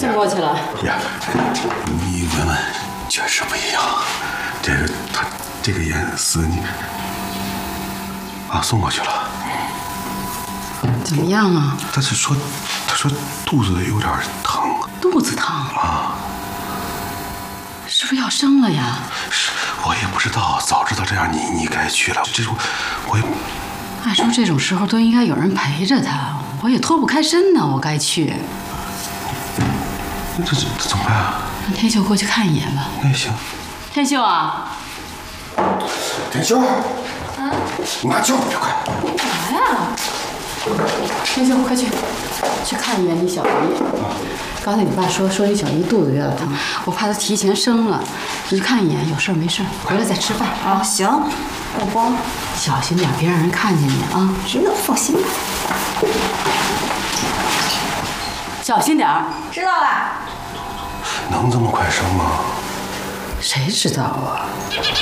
送过去了。 呀，你闻闻，确实不一样。它这个颜色你送过去了。 怎么样啊？ 他说肚子有点疼。 肚子疼啊？ 是不是要生了呀？ 是，我也不知道。早知道这样，你该去了。这种我也。 按说这种时候都应该有人陪着他，我也脱不开身呢，我该去。 这怎么办啊？ 让天秀过去看一眼吧。 那也行。 天秀啊！ 天秀，妈叫你快！ 干嘛呀？天秀，快去看一眼你小姨。刚才你爸说你小姨肚子有点疼，我怕她提前生了。你去看一眼，有事没事回来再吃饭啊。 行，我包。 小心点，别让人看见你啊。 知道，放心吧。 小心点儿。 知道了。 能这么快生吗？ 谁知道啊？